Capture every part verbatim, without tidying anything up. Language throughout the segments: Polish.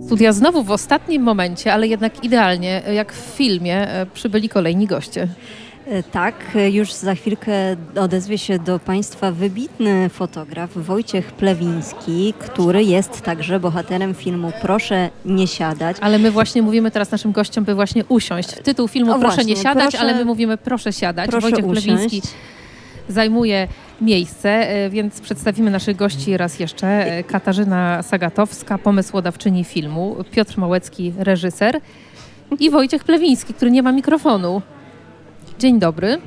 Studia znowu w ostatnim momencie, ale jednak idealnie, jak w filmie, przybyli kolejni goście. Tak, już za chwilkę odezwie się do Państwa wybitny fotograf Wojciech Plewiński, który jest także bohaterem filmu Proszę nie siadać. Ale my właśnie mówimy teraz naszym gościom, by właśnie usiąść. W tytuł filmu O, Proszę właśnie, nie siadać, proszę, ale my mówimy Proszę siadać. Proszę Wojciech usiąść. Plewiński zajmuje miejsce, więc przedstawimy naszych gości raz jeszcze. Katarzyna Sagatowska, pomysłodawczyni filmu, Piotr Małecki, reżyser i Wojciech Plewiński, który nie ma mikrofonu. Dzień dobry.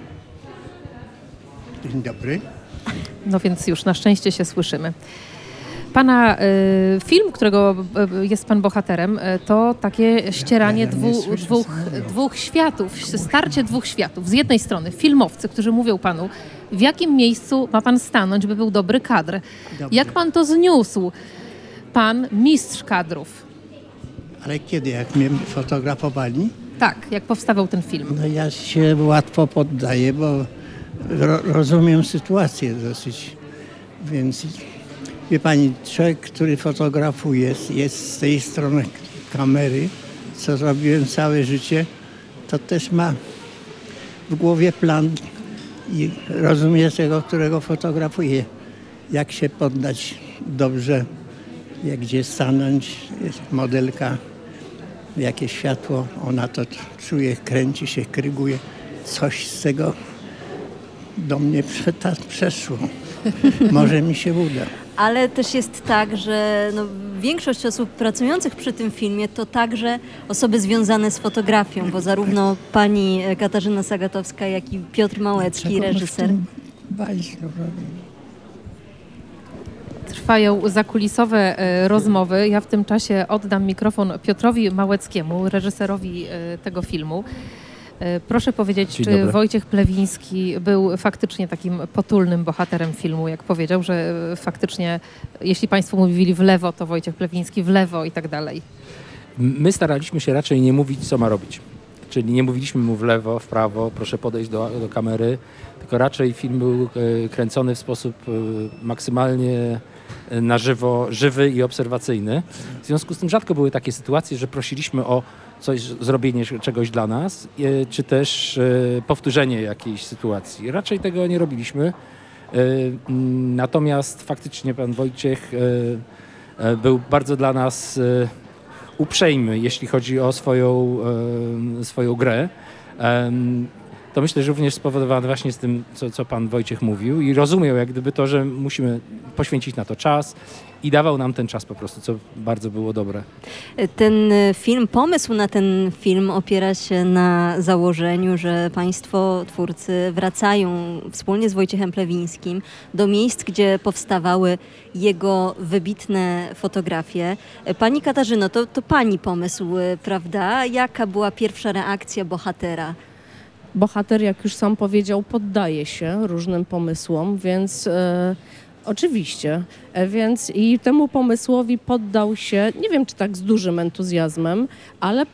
Dzień dobry. No więc już na szczęście się słyszymy. Pana y, film, którego y, jest pan bohaterem, y, to takie ścieranie Ja- ja nie dwu, słyszę, dwóch, co mówią. dwóch światów, starcie dwóch światów. Z jednej strony filmowcy, którzy mówią panu, w jakim miejscu ma pan stanąć, by był dobry kadr. Dobrze. Jak pan to zniósł? Pan mistrz kadrów. Ale kiedy, jak mnie fotografowali, Tak, jak powstawał ten film. no ja się łatwo poddaję, bo ro, rozumiem sytuację dosyć. Więc wie pani, człowiek, który fotografuje, jest z tej strony kamery, co robiłem całe życie, to też ma w głowie plan i rozumie tego, którego fotografuje. Jak się poddać dobrze, jak gdzie stanąć, jest modelka, jakie światło, ona to czuje, kręci się, kryguje. Coś z tego do mnie przeta- przeszło. Może mi się uda. Ale też jest tak, że no, większość osób pracujących przy tym filmie to także osoby związane z fotografią, bo zarówno pani Katarzyna Sagatowska, jak i Piotr Małecki, Czego my w reżyser. tym bajźlu robimy? Trwają zakulisowe e, rozmowy. Ja w tym czasie oddam mikrofon Piotrowi Małeckiemu, reżyserowi e, tego filmu. E, Proszę powiedzieć, Dzień czy dobry. Wojciech Plewiński był faktycznie takim potulnym bohaterem filmu, jak powiedział, że e, faktycznie, jeśli państwo mówili w lewo, to Wojciech Plewiński w lewo i tak dalej. My staraliśmy się raczej nie mówić, co ma robić. Czyli nie mówiliśmy mu w lewo, w prawo, proszę podejść do, do kamery, tylko raczej film był e, kręcony w sposób e, maksymalnie e, na żywo, żywy i obserwacyjny. W związku z tym rzadko były takie sytuacje, że prosiliśmy o coś, zrobienie czegoś dla nas, e, czy też e, powtórzenie jakiejś sytuacji. Raczej tego nie robiliśmy. E, m, natomiast faktycznie pan Wojciech e, e, był bardzo dla nas e, uprzejmy, jeśli chodzi o swoją, e, swoją grę. Em, to myślę, że również spowodowane właśnie z tym, co, co pan Wojciech mówił i rozumiał jak gdyby to, że musimy poświęcić na to czas i dawał nam ten czas po prostu, co bardzo było dobre. Ten film, pomysł na ten film opiera się na założeniu, że państwo twórcy wracają wspólnie z Wojciechem Plewińskim do miejsc, gdzie powstawały jego wybitne fotografie. Pani Katarzyno, to, to pani pomysł, prawda? Jaka była pierwsza reakcja bohatera? Bohater, jak już sam powiedział, poddaje się różnym pomysłom, więc e, oczywiście, e, więc i temu pomysłowi poddał się, nie wiem czy tak z dużym entuzjazmem, ale